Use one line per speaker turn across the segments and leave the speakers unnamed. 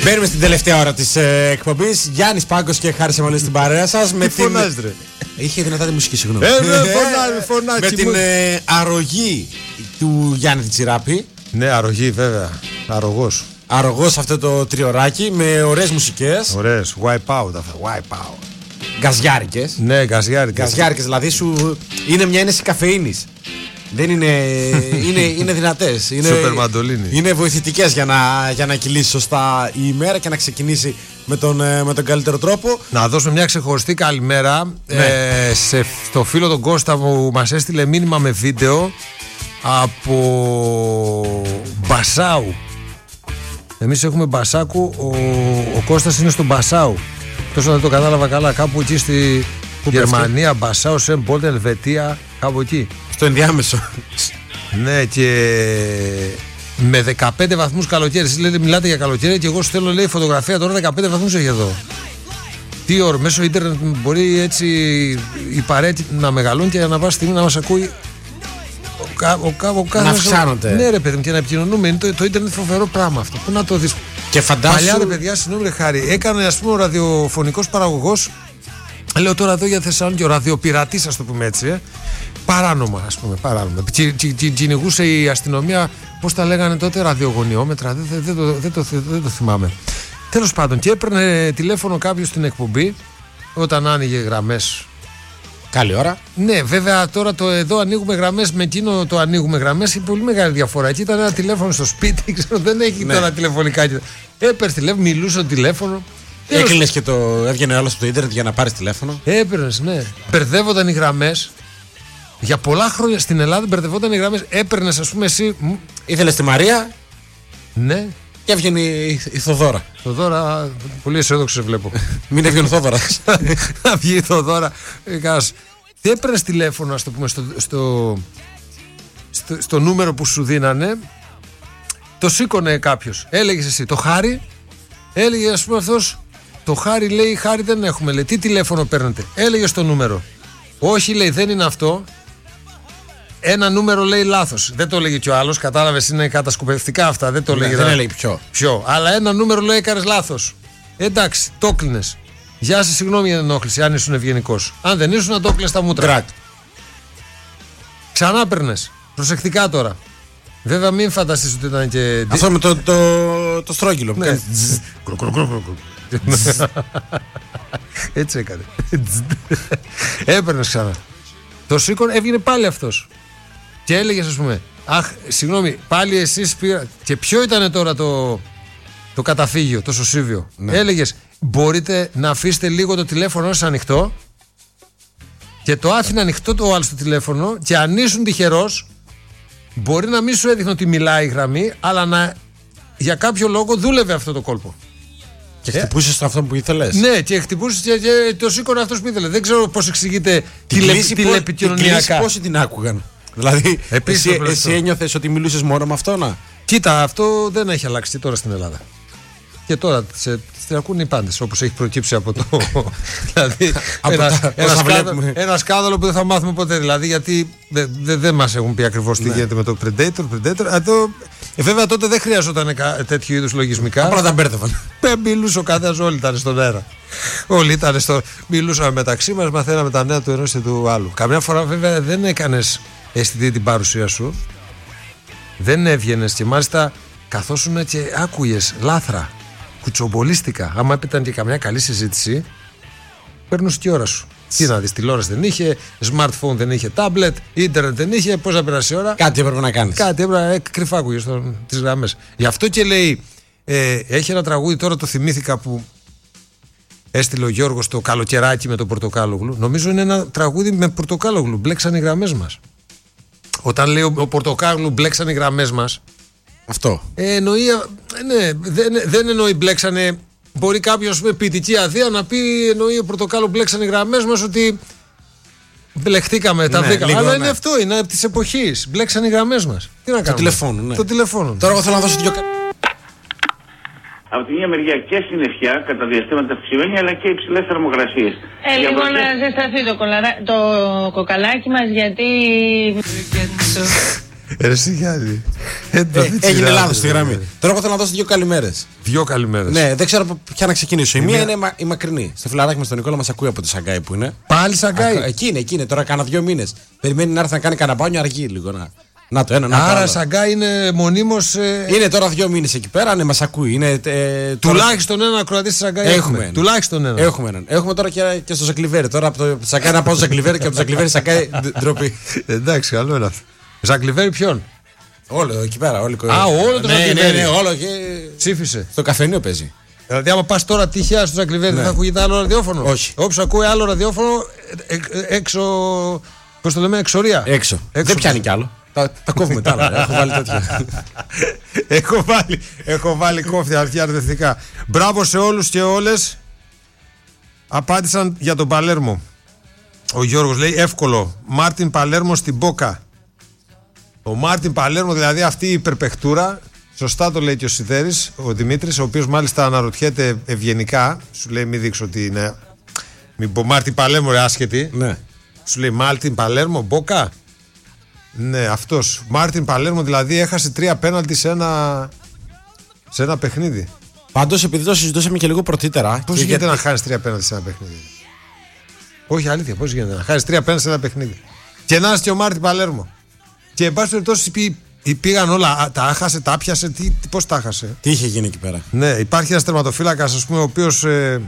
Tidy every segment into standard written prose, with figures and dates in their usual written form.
Μπαίνουμε στην τελευταία ώρα της εκπομπής. Γιάννης Πάγκος και Χάρης Εμμανουήλ στην παρέα σας.
Με την... ρε.
Είχε δυνατά τη μουσική, συγγνώμη.
Φωνάζει.
Με την αρρωγή του Γιάννη Τσιράπη.
Ναι, αρρωγή βέβαια.
Αρρωγός αυτό το τριωράκι με ωραίες μουσικές.
Ωραίες. Wipe out αυτά. Wipe out.
Γκαζιάρικες.
Ναι, γκαζιάρικες.
Γκαζιάρικες, δηλαδή σου είναι μια ένεση καφεΐνης. Δεν είναι δυνατές. Είναι βοηθητικές για να κυλήσει σωστά η ημέρα και να ξεκινήσει με τον καλύτερο τρόπο.
Να δώσουμε μια ξεχωριστή καλημέρα στο φίλο τον Κώστα που μας έστειλε μήνυμα με βίντεο από Μπασάου. Εμείς έχουμε Μπασάκου, ο Κώστας είναι στον Μπασάου. Τόσο δεν το κατάλαβα καλά, κάπου εκεί στη Γερμανία, Μπασάου, Σεμπόλτ, Ελβετία, κάπου εκεί.
Στο ενδιάμεσο.
Ναι, και με 15 βαθμούς καλοκαίρι. Εσείς λέτε μιλάτε για καλοκαίρι και εγώ σου θέλω, λέει, φωτογραφία τώρα 15 βαθμούς έχει εδώ. Τι ώρα, μέσω ίντερνετ μπορεί έτσι η παρέα να μεγαλώνει και να βάζει στιγμή να μας ακούει
να αυξάνονται.
Ναι, ρε παιδί μου, και να επικοινωνούμε. Είναι το ίντερνετ φοβερό πράγμα αυτό. Πού να το δεις.
Και φαντάσου.
Παλιά, ρε παιδιά, συγγνώμη, Χάρη, έκανε, ας πούμε, ο ραδιοφωνικός παραγωγός. Λέω τώρα εδώ για Θεσσαλονίκη, ο ραδιοπειρατής, ας το πούμε έτσι. Παράνομα, ας πούμε. Παράνομα. Κυνηγούσε η αστυνομία, πώς τα λέγανε τότε, ραδιογωνιόμετρα. Δεν το θυμάμαι. Τέλος πάντων, και έπαιρνε τηλέφωνο κάποιος στην εκπομπή όταν άνοιγε γραμμές.
Καλή ώρα.
Ναι, βέβαια τώρα εδώ ανοίγουμε γραμμές, με εκείνο το ανοίγουμε γραμμές, είναι πολύ μεγάλη διαφορά. Εκεί ήταν ένα τηλέφωνο στο σπίτι, ξέρω, δεν έχει τώρα τηλεφωνικά. Έπαιρνε τηλέφωνο, μιλούσε το τηλέφωνο.
Έκλεινες και έβγαινε όλο από το ίντερνετ για να πάρεις τηλέφωνο.
Έπαιρνες, ναι. Μπερδεύονταν οι γραμμές. Για πολλά χρόνια στην Ελλάδα μπερδευόταν οι γραμμές. Έπαιρνες, ας πούμε, εσύ.
Ήθελες τη Μαρία.
Ναι.
Και έβγαινε η Θοδώρα.
Θοδώρα, πολύ αισιόδοξο σε βλέπω.
Μην έβγαινε ο Θόδωρας.
Να βγει η Θοδώρα. Τι έπαιρνες τηλέφωνο, ας το πούμε, στο νούμερο που σου δίνανε. Το σήκωνε κάποιος. Έλεγες εσύ το Χάρη. Έλεγε, ας πούμε, αυτός. Το Χάρη, λέει, Χάρη δεν έχουμε. Λέει, τι τηλέφωνο παίρνετε. Έλεγε στο νούμερο. Όχι, λέει, δεν είναι αυτό. Ένα νούμερο, λέει, λάθος. Δεν το έλεγε κι ο άλλος. Κατάλαβες, είναι κατασκοπευτικά αυτά. Δεν το έλεγε.
Δεν έλεγε ποιο.
Αλλά ένα νούμερο, λέει, έκανες λάθος. Εντάξει, το κλείνες. Γεια σας, συγγνώμη για την ενόχληση, αν ήσουν ευγενικός. Αν δεν ήσουν, να το κλείνες τα μούτρα.
Τρακ.
Ξανά παίρνες. Προσεκτικά τώρα. Βέβαια, μην φανταστείς ότι ήταν και.
Αυτό με το στρόγγυλο.
Ναι. Έτσι έκανε. Έπαιρνες ξανά. Το σήκωνε, έβγαινε πάλι αυτός. Και έλεγες, ας πούμε, αχ, συγγνώμη, πάλι εσείς πήρα. Και ποιο ήταν τώρα το καταφύγιο, το σωσίβιο. Ναι. Έλεγες, μπορείτε να αφήσετε λίγο το τηλέφωνο σας ανοιχτό. Και το άφηνε ανοιχτό το άλλο στο τηλέφωνο. Και αν ήσουν τυχερός, μπορεί να μην σου έδειχνε ότι μιλάει η γραμμή, αλλά για κάποιο λόγο δούλευε αυτό το κόλπο.
Και χτυπούσες αυτό που ήθελες.
Ναι, και χτυπούσες και το σήκωνε αυτός που ήθελε. Δεν ξέρω πώς εξηγείται τηλεπικοινωνιακά.
Πόσοι την άκουγαν. Δηλαδή, εσύ ένιωθες ότι μιλούσες μόνο με αυτό,
Κοίτα, αυτό δεν έχει αλλάξει τώρα στην Ελλάδα. Και τώρα την ακούνε οι πάντες, όπως έχει προκύψει από το. Δηλαδή, ένα σκάνδαλο που δεν θα μάθουμε ποτέ. Δηλαδή, γιατί δεν μας έχουν πει ακριβώς τι γίνεται με το Predator. Βέβαια, τότε δεν χρειαζόταν τέτοιου είδους λογισμικά.
Απλά τα μπέρδευαν.
Μιλούσε ο καθένας, όλοι ήταν στον αέρα. Μιλούσαμε μεταξύ μας, μαθαίναμε τα νέα του ενός και του άλλου. Καμιά φορά, βέβαια, δεν έκανες αισθητή την παρουσία σου. Δεν έβγαινες και μάλιστα καθόσουν και άκουγες λάθρα. Κουτσομπολίστικα. Άμα ήταν και καμιά καλή συζήτηση, παίρνεις τη ώρα σου. Τι να δεις, τηλεόραση δεν είχε, smartphone δεν είχε, tablet, ίντερνετ δεν είχε, πώς να περάσει η ώρα.
Κάτι έπρεπε να κάνεις.
Κάτι έπρεπε, κρυφά άκουγες τις γραμμές. Γι' αυτό και λέει, έχει ένα τραγούδι, τώρα το θυμήθηκα, που έστειλε ο Γιώργος, το Καλοκαιράκι με τον Πορτοκάλογλου. Νομίζω είναι ένα τραγούδι με Πορτοκάλογλου. Μπλέξαν οι γραμμές μας. Όταν λέει ο Πορτοκάλογλου μπλέξαν οι γραμμές μας.
Αυτό.
Εννοεί, ναι, δεν εννοεί μπλέξανε. Μπορεί κάποιος με ποιητική αδεία να πει, εννοεί ο Πορτοκάλο μπλέξαν οι γραμμές μας, ότι μπλεχτήκαμε, τα βρήκαμε. Αλλά είναι αυτό, είναι από της εποχής. Μπλέξαν οι γραμμές μας. Τι να κάνουμε. Το τηλεφώνο.
Τώρα εγώ θέλω να δώσω δύο.
Από τη μία μεριά και συννεφιά κατά διαστήματα αυξημένη, αλλά και υψηλές θερμοκρασίες.
Λίγο να ζεσταθεί το κοκαλάκι μας, γιατί.
Εσύ Γιάννη.
Έγινε λάθος στη γραμμή. Τώρα εγώ θέλω να δώσω 2 καλημέρες.
2 καλημέρες.
Ναι, δεν ξέρω ποια να ξεκινήσω. Η μία είναι η μακρινή. Στο φιλαράκι με τον Νικόλα μας ακούει από το Σαγκάι που είναι.
Πάλι Σαγκάι.
Εκεί είναι. Τώρα κάνα 2 μήνες. Περιμένει να έρθει να κάνει κανένα μπάνιο, αργεί λίγο. Να το ένα, να
άρα Σαγκάι είναι μονίμως.
Είναι τώρα 2 μήνες εκεί πέρα, ναι, μας ακούει. Είναι,
τουλάχιστον ένα ακροατή στη Σαγκάι έχουμε. Τουλάχιστον ένα.
Έχουμε έναν. Έχουμε τώρα και στο Ζακλιβέρι. Τώρα από το Σαγκάι να πάω στο Ζακλιβέρι και από το Ζακλιβέρι Σαγκάι ντροπή.
Εντάξει, καλό είναι αυτό. Ζακλιβέρι ποιον?
Όλο εκεί πέρα. Όλο
το Ζακλιβέρι.
Ναι, όλο και.
Ψήφισε.
Στο καφενείο παίζει.
Δηλαδή, άμα πας τώρα τυχαία στο Ζακλιβέρι, δεν θα ακούγεται άλλο ραδιόφωνο?
Όχι.
Όποιος ακούει άλλο ραδιόφωνο, έξω. Πώς το λέμε, εξορία.
Έξω. Δεν πιάνει κι άλλο. Τα κόβουμε τα άλλα. Έχω βάλει τέτοια.
Έχω βάλει κόφτη αρχαία αρδευτικά. Μπράβο σε όλους και όλες. Απάντησαν για τον Παλέρμο. Ο Γιώργος λέει εύκολο. Μάρτιν Παλέρμο στην Μπόκα. Ο Μάρτιν Παλέρμο, δηλαδή αυτή η υπερπαιχτούρα. Σωστά το λέει και ο Σιδέρης, ο Δημήτρης, ο οποίος μάλιστα αναρωτιέται ευγενικά. Σου λέει μην δείξω ότι είναι. Μην πω Μάρτιν Παλέρμο ρε άσχετη.
Ναι.
Σου λέει Μάρτιν Παλέρμο, Μπόκα. Ναι, αυτός. Μάρτιν Παλέρμο δηλαδή έχασε 3 πέναλτι σε ένα παιχνίδι.
Πάντως επειδή το συζητούσαμε και λίγο πρωτήτερα.
Πώς γίνεται να χάνεις 3 πέναλτι σε ένα παιχνίδι? Όχι αλήθεια, πώς γίνεται να χάνεις 3 πέναλτι σε ένα παιχνίδι? Και να είσαι και ο Μάρτιν Παλέρμο. Και εν πάση περιπτώσει πήγαν όλα, τα άχασε, τα πιάσε, πώς τα άχασε?
Τι είχε γίνει εκεί πέρα?
Ναι, υπάρχει ένας τερματοφύλακας, ας πούμε, ο οποίος.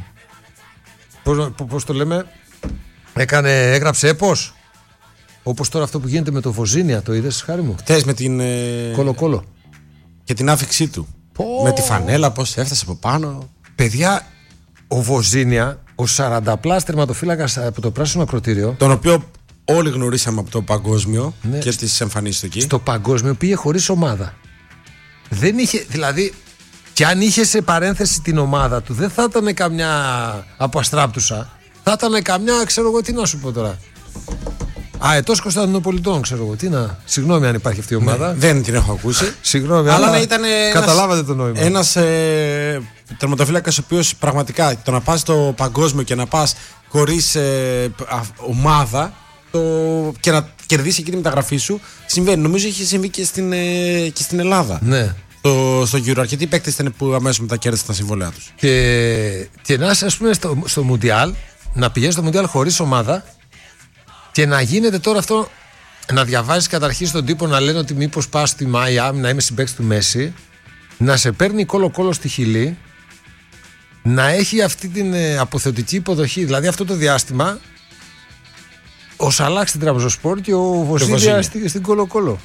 Πώς το λέμε, έγραψε έπος. Όπως τώρα αυτό που γίνεται με το Βοζίνια, το είδες χάρη μου?
Χτες με την.
Κολοκόλο.
Και την άφηξή του. Με τη φανέλα, πώς έφτασε από πάνω.
Παιδιά, ο Βοζίνια, ο 40+ τερματοφύλακας από το πράσινο ακροτήριο.
Τον οποίο όλοι γνωρίσαμε από το παγκόσμιο, ναι, και τις εμφανίσεις του εκεί.
Στο παγκόσμιο πήγε χωρίς ομάδα. Δεν είχε, δηλαδή, και αν είχε σε παρένθεση την ομάδα του, δεν θα ήταν καμιά από αστράπτουσα. Θα ήταν καμιά, ξέρω εγώ τι να σου πω τώρα. Αετός Κωνσταντινοπολιτών, ξέρω εγώ. Τι να. Συγγνώμη αν υπάρχει αυτή η ομάδα.
Ναι, δεν την έχω ακούσει.
Συγγνώμη, αλλά ήταν. Καταλάβατε το νόημα.
Ένας τερματοφύλακας ο οποίος πραγματικά το να πας στο παγκόσμιο και να πας χωρίς ομάδα και να κερδίσει εκεί τη μεταγραφή σου συμβαίνει. Νομίζω είχε συμβεί και στην Ελλάδα.
Ναι.
Στο Euro. Αρκετοί παίκτες ήταν που αμέσως μετά κέρδισαν τα συμβόλαια τους.
Και να είσαι, ας πούμε, στο Μουντιάλ, να πηγαίνεις στο Μουντιάλ χωρίς ομάδα. Και να γίνεται τώρα αυτό, να διαβάζεις καταρχήν στον τύπο να λένε ότι μήπως πας στη Μάιαμι να είμαι συμπαίκτης του Μέση, να σε παίρνει κόλο-κόλο στη Χιλή, να έχει αυτή την αποθεωτική υποδοχή. Δηλαδή αυτό το διάστημα ο Σαλάχ στην Τραμπζονσπορ και ο Βοζίνια στην κόλο-κόλο.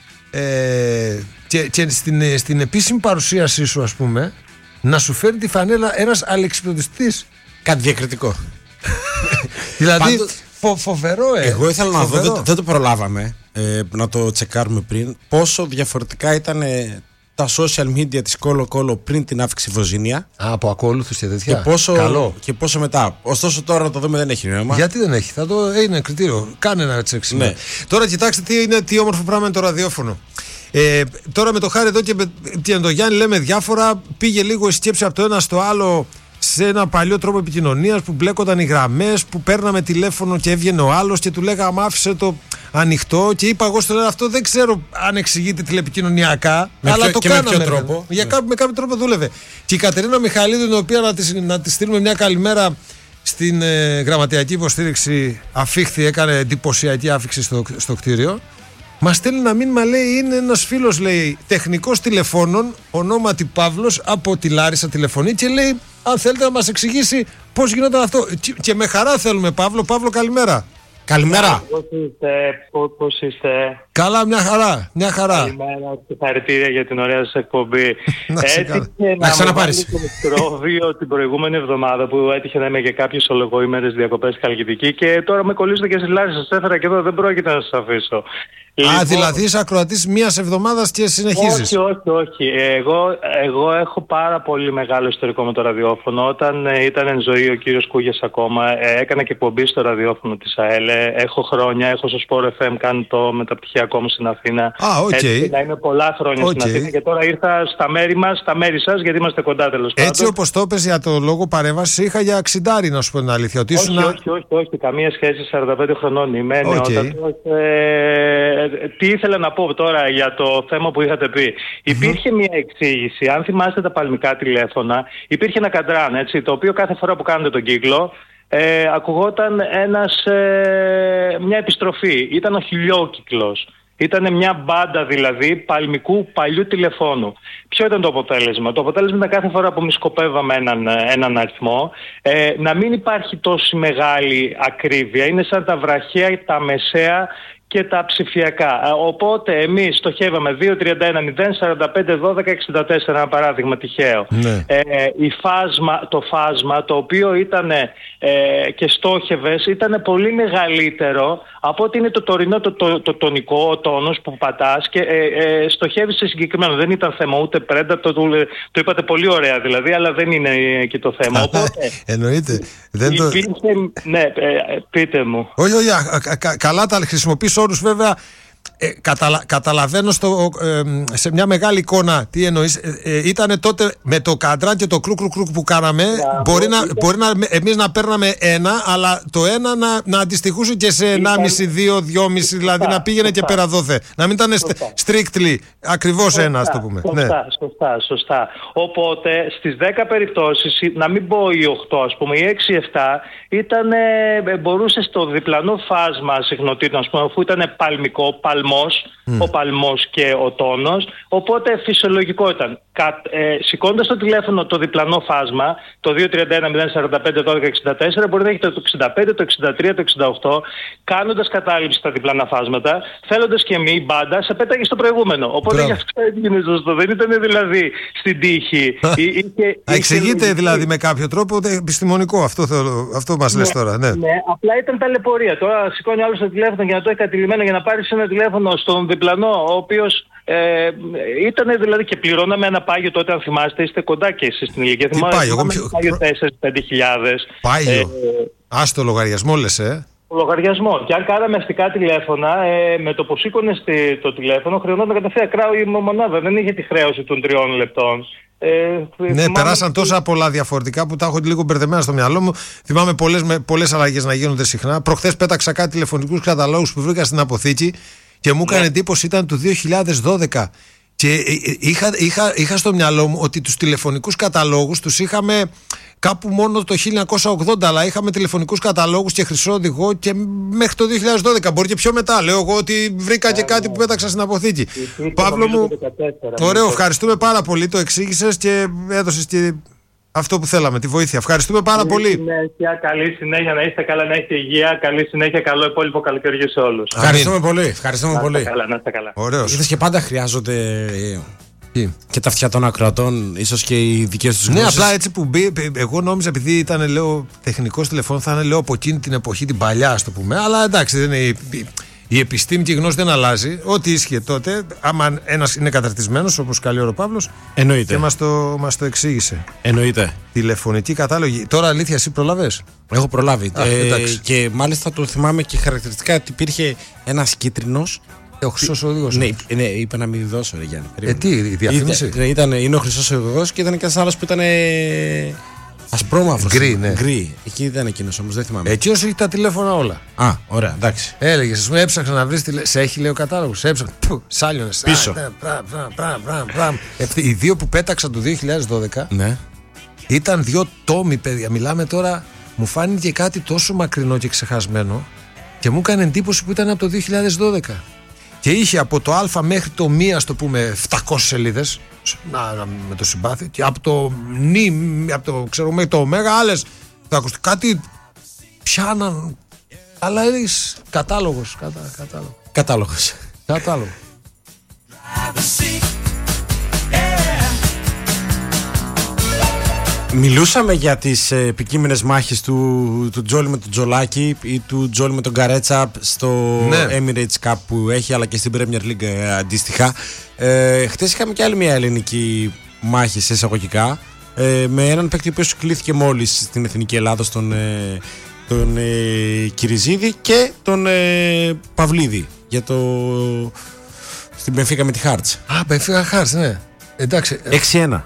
Και στην επίσημη παρουσίασή σου, ας πούμε, να σου φέρνει τη φανέλα ένας αλεξιπτωτιστής.
Κάτι διακριτικό.
Δηλαδή. Φοβερό,
Εγώ ήθελα να δω, δεν το προλάβαμε να το τσεκάρουμε πριν, πόσο διαφορετικά ήταν τα social media της Κόλο-Κόλο πριν την άφηξη Βοζίνια.
Από ακόλουθους και τέτοια.
Και πόσο μετά. Ωστόσο τώρα να το δούμε δεν έχει νόημα.
Γιατί δεν έχει? Είναι κριτήριο. Κάνε ένα τσέξι. Ναι. Τώρα κοιτάξτε τι όμορφο πράγμα είναι το ραδιόφωνο. Τώρα με το Χάρη εδώ και με τον Γιάννη λέμε διάφορα. Πήγε λίγο η σκέψη από το ένα στο άλλο. Σε ένα παλιό τρόπο επικοινωνίας που μπλέκονταν οι γραμμές, που παίρναμε τηλέφωνο και έβγαινε ο άλλος και του λέγαμε άφησε το ανοιχτό. Και είπα εγώ στο λέω αυτό δεν ξέρω αν εξηγείται τηλεπικοινωνιακά, αλλά το κάναμε. Με ποιο τρόπο? Με κάποιο τρόπο δούλευε. Και η Κατερίνα Μιχαλίδου, την οποία να τη στείλουμε μια καλημέρα στην γραμματειακή υποστήριξη, αφήχθη, έκανε εντυπωσιακή άφηξη στο κτίριο. Μας στέλνει ένα μήνυμα, λέει, είναι ένας φίλος, λέει, τεχνικός τηλεφώνων, ονόματι Παύλος, από τη Λάρισα τηλεφωνεί και λέει, αν θέλετε να μας εξηγήσει πώς γινόταν αυτό. Και με χαρά θέλουμε, Παύλο. Παύλο, καλημέρα.
Καλημέρα.
Πώς είστε?
Καλά, μια χαρά.
Καλημέρα, συγχαρητήρια για την ωραία σας εκπομπή.
Έτυχε να ξαναπάρεις
το μικρόβιο την προηγούμενη εβδομάδα που έτυχε να είμαι και κάποιες ολογοήμερες διακοπές στη Χαλκιδική και τώρα με κολλήσετε και στη Λάρισα. Σας έφερα και εδώ, δεν πρόκειται να σας αφήσω.
Δηλαδή είσαι ακροατής μιας εβδομάδας και συνεχίζεις?
Όχι. Εγώ έχω πάρα πολύ μεγάλο ιστορικό με το ραδιόφωνο. Όταν ήταν εν ζωή ο κύριος Κούγιας ακόμα, έκανα και εκπομπή στο ραδιόφωνο της ΑΕΛ. Έχω χρόνια, έχω στο Sport FM κάνει το μεταπτυχιακό ακόμα στην Αθήνα.
Okay.
Να είμαι πολλά χρόνια στην Αθήνα και τώρα ήρθα στα μέρη μας, στα μέρη σας, γιατί είμαστε κοντά τέλος πάντων.
Έτσι όπως το είπες για το λόγο παρέμβαση, είχα για 60, να σου πω την αλήθεια.
Όχι, καμία σχέση, 45 χρονών είμαι, νεότατος. Τι ήθελα να πω τώρα για το θέμα που είχατε πει. Υπήρχε μια εξήγηση, αν θυμάστε τα παλμικά τηλέφωνα, υπήρχε ένα καντράν, έτσι, το οποίο κάθε φορά που κάνετε τον κύκλο, ακουγόταν μια επιστροφή. Ήταν ο χιλιόκυκλος. Ήταν μια μπάντα δηλαδή παλμικού παλιού τηλεφώνου. Ποιο ήταν το αποτέλεσμα? Το αποτέλεσμα ήταν κάθε φορά που μισκοπεύαμε έναν αριθμό να μην υπάρχει τόση μεγάλη ακρίβεια. Είναι σαν τα βραχαία, τα μεσαία και τα ψηφιακά. Οπότε εμείς στοχεύαμε 2, 31, 0, 45, 12, 64, ένα παράδειγμα τυχαίο. Ναι. Το φάσμα το οποίο ήταν και στόχευες ήταν πολύ μεγαλύτερο από ότι είναι το τωρινό το τονικό, ο τόνος που πατάς και στοχεύεις σε συγκεκριμένο. Δεν ήταν θέμα ούτε πρέντα, το είπατε πολύ ωραία δηλαδή, αλλά δεν είναι εκεί το θέμα. Οπότε,
εννοείται.
Ναι, πείτε μου.
Όχι, καλά τα χρησιμοποιείς όρους βέβαια. Καταλαβαίνω σε μια μεγάλη εικόνα τι εννοείς. Ήταν τότε με το καντράν και το κρουκ που κάναμε. Μπορεί να εμείς να παίρναμε ένα, αλλά το ένα να αντιστοιχούσε και σε 1,5, 2, 2,5, δηλαδή να πήγαινε και πέρα δόθε. Να μην ήταν strictly ακριβώς ένα, ας το πούμε.
Σωστά. Οπότε στις 10 περιπτώσεις, να μην πω οι 8, ας πούμε, οι 6-7, μπορούσε στο διπλανό φάσμα συχνοτήτων, ας πούμε, αφού ήταν παλμικό, ο παλμός και ο τόνος, οπότε φυσιολογικό ήταν. Σηκώντας το τηλέφωνο το διπλανό φάσμα, το 2, 31, 0, 45, 12, 64, μπορεί να έχετε το 65, το 63, το 68, κάνοντας κατάληψη στα διπλανά φάσματα, θέλοντας και μη μπάντα, σε πέταγε στο προηγούμενο. Οπότε γι' αυτό έγινε σωστό. Δεν ήταν δηλαδή στην τύχη.
Εξηγείται δηλαδή με κάποιο τρόπο επιστημονικό, αυτό μας λες τώρα. Ναι,
απλά ήταν ταλαιπωρία. Τώρα σηκώνει άλλο το τηλέφωνο για να το έχει κατηλημμένο, για να πάρει ένα τηλέφωνο στον διπλανό, ο οποίος ήταν δηλαδή και πληρώναμε ένα πάγιο τότε, αν θυμάστε, είστε κοντά και εσείς στην ηλικία.
Πάγιο,
4-5 χιλιάδες.
Πάγιο. Το λογαριασμό λες,
Λογαριασμό. Και αν κάναμε αστικά τηλέφωνα, με το που σήκωνε το τηλέφωνο, χρεωνόταν κατευθείαν η μονάδα. Δεν είχε τη χρέωση των 3 λεπτών.
Ναι, περάσαν τόσα πολλά διαφορετικά που τα έχω λίγο μπερδεμένα στο μυαλό μου. Θυμάμαι πολλές αλλαγές να γίνονται συχνά. Προχθές πέταξα κάτι τηλεφωνικούς καταλόγους που βρήκα στην αποθήκη και μου έκανε εντύπωση, ήταν του 2012. Και είχα στο μυαλό μου ότι τους τηλεφωνικούς καταλόγους τους είχαμε κάπου μόνο το 1980, αλλά είχαμε τηλεφωνικούς καταλόγους και χρυσό οδηγό και μέχρι το 2012. Μπορεί και πιο μετά. Λέω εγώ ότι βρήκα και κάτι που πέταξα στην αποθήκη. Παύλο μου, ωραίο, ευχαριστούμε πάρα πολύ. Το εξήγησες και έδωσες και αυτό που θέλαμε, τη βοήθεια. Ευχαριστούμε πάρα πολύ.
Καλή συνέχεια, να είστε καλά, να έχετε υγεία. Καλή συνέχεια, καλό υπόλοιπο καλοκαιριό σε όλους.
Ευχαριστούμε πολύ. Ευχαριστούμε πολύ.
Να είστε καλά.
Ωραίος.
Είδες και πάντα χρειάζονται και τα αυτιά των ακροατών, ίσως και οι δικές τους γλώσσες.
Ναι, απλά έτσι που εγώ νόμιζα, επειδή ήταν, λέω, τεχνικός τηλεφώνου, θα είναι, λέω, από εκείνη την εποχή, την παλιά, ας το πούμε. Αλλά εντάξει, δεν είναι. Η επιστήμη και η γνώση δεν αλλάζει. Ό,τι ίσχυε τότε, άμα ένας είναι καταρτισμένος, όπως καλεί ο Παύλος,
εννοείται.
Και μας το εξήγησε.
Εννοείται.
Τηλεφωνική κατάλογη. Τώρα αλήθεια, εσύ προλαβες?
Έχω προλάβει. Και μάλιστα το θυμάμαι και χαρακτηριστικά ότι υπήρχε ένας κίτρινος.
Ο χρυσός οδηγός.
Ναι, είπα να μην δώσω, ρε Γιάννη.
Τι, η διαφήμιση.
Είναι ο χρυσός οδηγός και ήταν και ένας άλλος που ήταν ασπρόμαυρος. Γκρι. Εκεί δεν είναι εκείνος όμως, δεν θυμάμαι.
Εκεί όσο έχει τα τηλέφωνα όλα.
Ωραία, εντάξει.
Έλεγες, ας πούμε, έψαξα να βρεις σε έχει, λέει, ο κατάλογος. Έψαξα. Σάλιονες.
Πίσω.
Οι δύο που πέταξα το 2012 ήταν 2 τόμοι, παιδιά. Μιλάμε τώρα, μου φάνηκε κάτι τόσο μακρινό και ξεχασμένο και μου έκανε εντύπωση που ήταν από το 2012. Και είχε από το Α μέχρι το Μ, ας το πούμε, 700 σελίδες. Με το συμπάθειο. Και από το Νι, από το ξέρω μέχρι το Ωμέγα, άλλες. Κάτι πιάναν. Αλλά είσαι κατάλογος.
Κατάλογος. Μιλούσαμε για τις επικείμενες μάχες του Τζόλι με τον Τζολάκη ή του Τζόλι με τον Καρέτσα στο Emirates Cup που έχει, αλλά και στην Premier League αντίστοιχα. Χτες είχαμε και άλλη μια ελληνική μάχη σε εισαγωγικά με έναν παίκτη ο οποίος κλήθηκε μόλις στην Εθνική Ελλάδα, τον Κυριζίδη και τον Παυλίδη για στην Μπενφίκα με τη Χάρτς.
Μπενφίκα Χάρτς, ναι. Εντάξει.
6-1.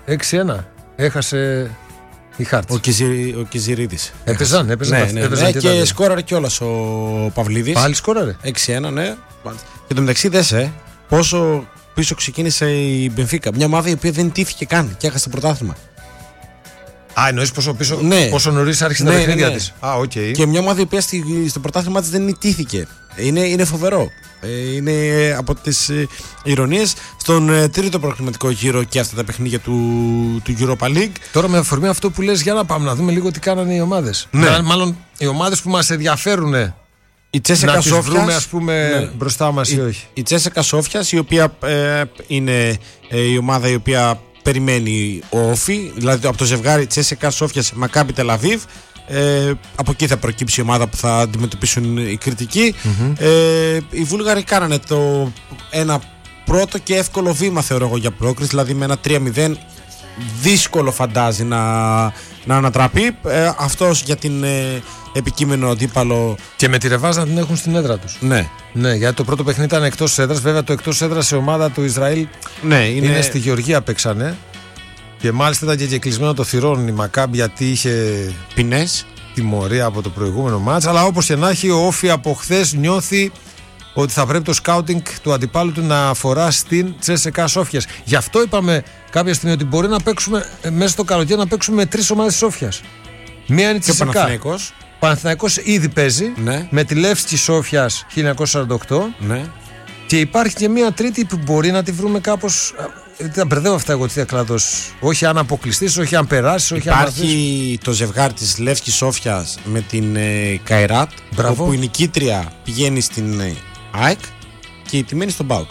Έχασε η Χάρτς.
Ο Κιζηρίδης.
Έπαιζαν.
Ναι, και σκόραρε κιόλας ο Παυλίδης.
Πάλι σκόραρε.
6-1, ναι. Και το μεταξύ δέσε πόσο πίσω ξεκίνησε η Μπενφίκα. Μια ομάδα η οποία δεν τύθηκε καν και έχασε το πρωτάθλημα.
Εννοείς πόσο νωρίς άρχισε τα παιχνίδια της. Okay.
Και μια ομάδα η οποία στο πρωτάθλημα της δεν ιτήθηκε. Είναι φοβερό. Είναι από τις ηρωνίες στον τρίτο προκριματικό γύρο και αυτά τα παιχνίδια του Europa League.
Τώρα με αφορμή αυτό που λες, για να πάμε να δούμε λίγο τι κάνανε οι ομάδες. Ναι. Μάλλον οι ομάδες που μας ενδιαφέρουν
η Τσέσεκα
να τις βρούμε, ας πούμε, μπροστά μας ή όχι.
Η Τσέσεκα Σόφιας, η οποία είναι η ομάδα η οποία περιμένει ο Όφι, δηλαδή από το ζευγάρι Τσέσεκα Σόφιας Μακάμπι Τελαβίβ. Από εκεί θα προκύψει η ομάδα που θα αντιμετωπίσουν οι κριτικοί. Οι Βούλγαροι κάνανε ένα πρώτο και εύκολο βήμα, θεωρώ εγώ, για πρόκριση, δηλαδή με ένα 3-0 δύσκολο φαντάζει να ανατραπεί. Αυτός για την επικείμενο αντίπαλο.
Και με τη ρεβάζ να την έχουν στην έδρα τους. Ναι, γιατί το πρώτο παιχνίδι ήταν εκτός έδρας. Βέβαια το εκτός έδρας σε ομάδα του Ισραήλ είναι στη Γεωργία παίξανε. Και μάλιστα ήταν και κλεισμένο το θυρών η Μακάμπ, γιατί είχε
ποινές,
τιμωρία από το προηγούμενο μάτς. Αλλά όπως και να έχει, ο Όφι από χθες νιώθει ότι θα πρέπει το σκάουτινγκ του αντιπάλου του να αφορά στην Τσέσεκα Σόφιας. Γι' αυτό είπαμε κάποια στιγμή ότι μπορεί να παίξουμε μέσα στο καλοκαίρι, να παίξουμε με 3 ομάδες Σόφιας. Μία είναι η Τσέσεκα. Παναθηναϊκός ήδη παίζει, ναι, με τη Λεύσκη Σόφιας 1948.
Ναι.
Και υπάρχει και μία τρίτη που μπορεί να τη βρούμε κάπως. Τα μπερδεύω αυτά εγώ, τι κλάδος. Όχι αν αποκλειστείς, όχι αν περάσεις, όχι αν.
Υπάρχει το ζευγάρι της Λεύσκης Σόφιας με την Καϊράτ.
Μπράβο.
Όπου η νικήτρια πηγαίνει στην ΑΕΚ και η τιμένη στον ΠΑΟΚ.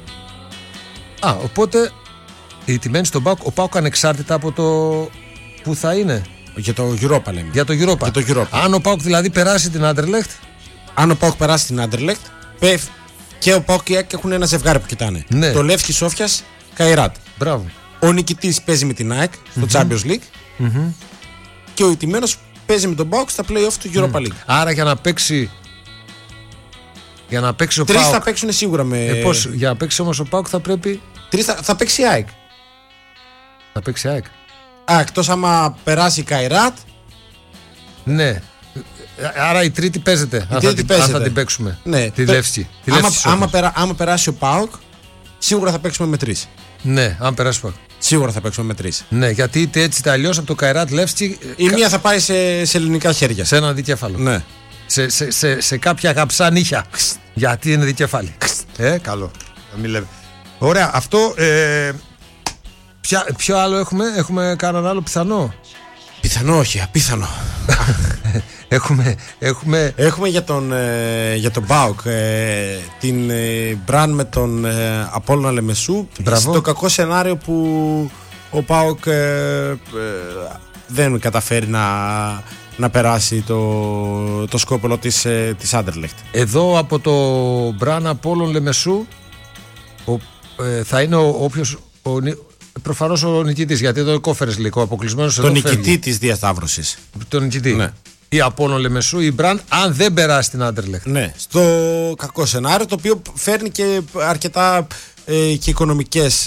Οπότε η τιμένη στον ΠΑΟΚ, ο ΠΑΟΚ ανεξάρτητα από το που θα είναι.
Για το Europa λέμε.
Για το Europa. Αν ο ΠΑΟΚ δηλαδή περάσει την Άντερλεχτ.
Αν ο ΠΑΟΚ περάσει την Άντερλεχτ, και ο ΠΑΟΚ και η ΑΕΚ έχουν ένα ζευγάρι που κοιτάνε.
Ναι.
Το Λεύσκη Σόφιας Καϊράτ.
Μπράβο.
Ο νικητής παίζει με την ΑΕΚ στο Champions League. Και ο ηττημένος παίζει με τον ΠΑΟΚ στα play-off του Europa League.
Άρα για να παίξει ο
Τρεις
ΠΑΟΚ.
θα παίξουν σίγουρα με.
Πώς, για να παίξει όμως ο ΠΑΟΚ θα πρέπει.
Τρεις θα παίξει η ΑΕΚ.
Θα παίξει η ΑΕΚ.
Εκτός άμα περάσει η Καϊράτ.
Ναι. Άρα η τρίτη παίζεται. Αν θα την παίξουμε.
Ναι.
Τη Λεύσκη.
Άμα περάσει ο ΠΑΟΚ, σίγουρα θα παίξουμε με 3.
Ναι, αν περάσει ο ΠΑΟΚ.
Σίγουρα θα παίξουμε με 3.
Ναι, γιατί είτε έτσι είτε αλλιώς από το Καϊράτ Λεύσκη.
Η μία θα πάει σε ελληνικά χέρια.
Σε ένα δικέφαλο.
Ναι.
Σε κάποια γαψά νύχια. Γιατί είναι δικέφαλη. Καλό. Μην λέμε. Ωραία, αυτό. Ποιο άλλο έχουμε κανέναν άλλο πιθανό?
Πιθανό, όχι, απίθανο. Έχουμε για τον ΠΑΟΚ την Μπραν με τον Απόλλωνα Λεμεσού. Στο κακό σενάριο που ο ΠΑΟΚ δεν καταφέρει να περάσει το σκόπελο της Άντερλεχτ.
Εδώ από το Μπραν Απόλλων Λεμεσού θα είναι όποιος. Προφανώς ο νικητής, γιατί εδώ είναι Conference League, ο αποκλεισμένος.
Το νικητή της διασταύρωσης.
Το νικητή. Ναι. Η Απόλλων Λεμεσού, η Μπραν, αν δεν περάσει την Άντερλεχτ.
Ναι, στο κακό σενάριο, το οποίο φέρνει και αρκετά και οικονομικές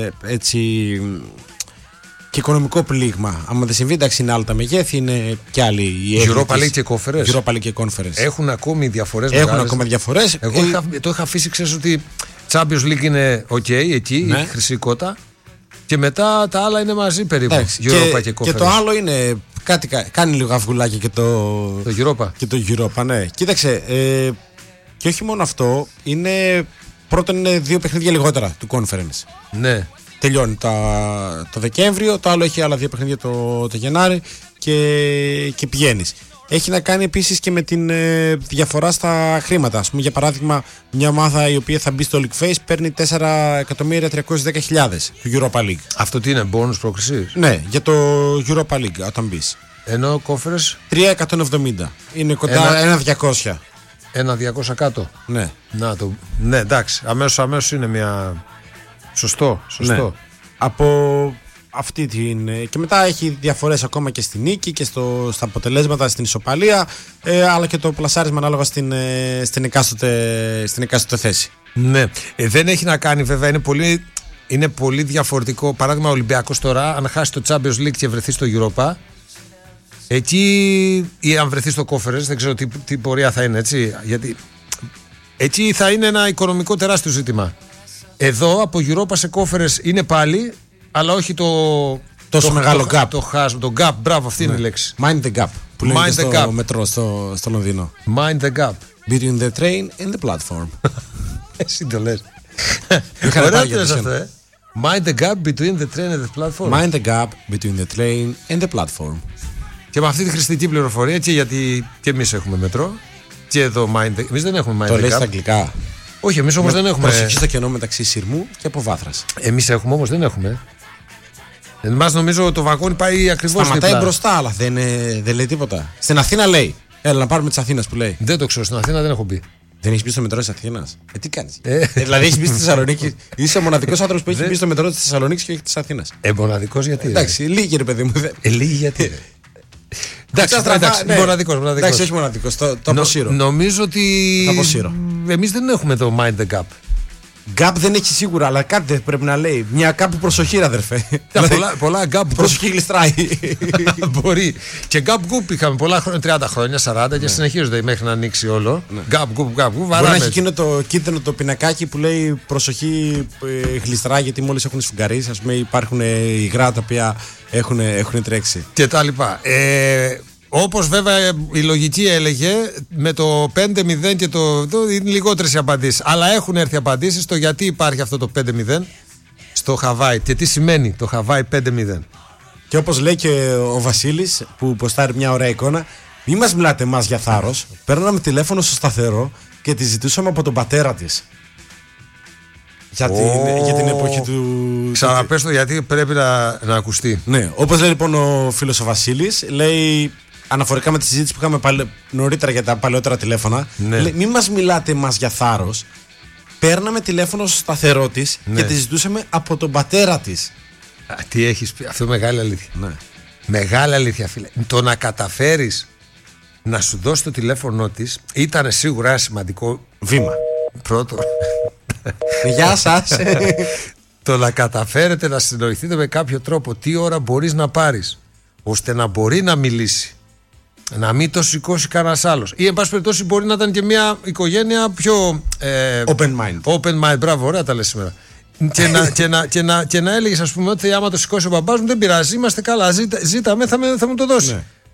και οικονομικό πλήγμα. Αν δεν συμβεί, εντάξει, είναι άλλα τα μεγέθη, είναι και άλλοι.
Europa League και Conference.
Europa League και Conference.
Έχουν ακόμη διαφορές.
Έχουν ακόμα διαφορές.
Εγώ το είχα αφήσει, ξέρεις ότι Champions League είναι OK, εκεί, ναι, η χρυσή κότα. Και μετά τα άλλα είναι μαζί περίπου. Europa και Conference.
Και το άλλο είναι. Κάνει λίγο αυγουλάκι και το
Europa.
Και το Europa, ναι. Κοίταξε. Και όχι μόνο αυτό. Πρώτον είναι 2 παιχνίδια λιγότερα του Conference.
Ναι.
Τελειώνει το Δεκέμβριο. Το άλλο έχει άλλα 2 παιχνίδια το Γενάρη. Και πηγαίνεις. Έχει να κάνει επίσης και με την διαφορά στα χρήματα. Ας πούμε, για παράδειγμα, μια ομάδα η οποία θα μπει στο League Phase παίρνει 4.310.000 του Europa League.
Αυτό τι είναι, bonus πρόκρισης?
Ναι, για το Europa League όταν μπεις.
Ενώ Conference
3.170. Είναι κοντά 1.200.
1.200 κάτω.
Ναι.
Ναι, εντάξει. Αμέσως είναι μια. Σωστό.
Ναι. αυτή την. Και μετά έχει διαφορές ακόμα και στη νίκη και στα αποτελέσματα, στην ισοπαλία, αλλά και το πλασάρισμα ανάλογα στην εκάστοτε θέση.
Ναι. Δεν έχει να κάνει, βέβαια, είναι πολύ διαφορετικό. Παράδειγμα, ο Ολυμπιακός τώρα, αν χάσει το Champions League και βρεθεί στο Europa, εκεί, ή αν βρεθεί στο Conference, δεν ξέρω τι πορεία θα είναι, έτσι. Γιατί εκεί θα είναι ένα οικονομικό τεράστιο ζήτημα. Εδώ από Europa σε Conference είναι πάλι, αλλά όχι
τόσο μεγάλο gap.
Το gap, μπράβο, αυτή είναι η λέξη.
Mind the gap. Που λέγεται στο μετρό στο Λονδίνο.
Mind the gap.
Between the train and the platform.
Εσύ το λες. Ωραία το λες αυτό, Mind the gap between the train and the platform.
Mind the gap between the train and the platform.
Και με αυτή τη χρηστική πληροφορία, έτσι, γιατί και εμείς έχουμε μετρό. Και εδώ εμείς δεν έχουμε mind the gap.
Το λέει στα αγγλικά.
Όχι, εμείς όμως δεν έχουμε.
Προσοχή στο κενό μεταξύ σειρμού και αποβάθρας.
Εμείς έχουμε, όμως δεν έχουμε. Εμάς νομίζω το βαγόνι πάει ακριβώς δίπλα.
Σταματάει μπροστά, αλλά δεν λέει τίποτα. Στην Αθήνα λέει. Έλα να πάρουμε της Αθήνας που λέει.
Δεν το ξέρω, στην Αθήνα δεν έχω μπει.
Δεν έχει μπει στο μετρό της Αθήνας. Τι κάνεις. Δηλαδή έχει μπει στη Θεσσαλονίκη. Είσαι ο μοναδικός άνθρωπος που έχει μπει στο μετρό της Θεσσαλονίκης και όχι της Αθήνας.
Μοναδικός γιατί.
Εντάξει, λίγη ρε παιδί μου.
Λίγη γιατί. Εντάξει, μοναδικός.
Εντάξει, όχι μοναδικός. Το αποσύρω.
Νομίζω ότι. Εμείς δεν έχουμε το mind the gap.
Gap δεν έχει σίγουρα, αλλά κάτι δεν πρέπει να λέει. Μια κάπου προσοχή, αδερφέ.
Πολλά gap.
Προσοχή γλιστράει.
Μπορεί. Και gap goop είχαμε πολλά χρόνια, 30 χρόνια, 40 και συνεχίζονται μέχρι να ανοίξει όλο. Gap goop.
Μπορεί να έχει εκείνο το κίτρινο το πινακάκι που λέει προσοχή γλιστράει, γιατί μόλις έχουν σφουγγαρίσει. Ας πούμε υπάρχουν υγρά τα οποία έχουν τρέξει.
Και τα λοιπά. Όπως βέβαια η λογική έλεγε, με το 5-0 και είναι λιγότερες οι απαντήσεις. Αλλά έχουν έρθει απαντήσεις στο γιατί υπάρχει αυτό το 5-0 στο Χαβάι και τι σημαίνει το Χαβάι 5-0.
Και όπως λέει και ο Βασίλης που ποστάρει μια ωραία εικόνα, μη μας μιλάτε εμάς για θάρρος. Παίρναμε τηλέφωνο στο σταθερό και τη ζητούσαμε από τον πατέρα της. Για την εποχή του.
Ξαναπες το γιατί πρέπει να ακουστεί.
Ναι, όπως λέει λοιπόν ο φίλος ο Βασίλης, λέει. Αναφορικά με τη συζήτηση που είχαμε νωρίτερα για τα παλαιότερα τηλέφωνα, λέει, μην μας μιλάτε μας για θάρρος. Παίρναμε τηλέφωνο στο σταθερό της και τη ζητούσαμε από τον πατέρα της.
Τι έχεις πει, αυτό μεγάλη αλήθεια.
Ναι.
Μεγάλη αλήθεια, φίλε. Το να καταφέρεις να σου δώσει το τηλέφωνο της ήταν σίγουρα ένα σημαντικό
βήμα.
Πρώτο.
Γεια σας.
Το να καταφέρετε να συνοηθείτε με κάποιο τρόπο τι ώρα μπορείς να πάρεις, ώστε να μπορεί να μιλήσει, να μην το σηκώσει κανένας άλλος. Ή εν πάση περιπτώσει μπορεί να ήταν και μια οικογένεια πιο
open mind.
Open mind, μπράβο, ωραία τα λες σήμερα. Και να έλεγες, ας πούμε, ότι άμα το σηκώσει ο μπαμπάς μου δεν πειράζει, είμαστε καλά, ζήταμε, θα μου το δώσει. Ναι.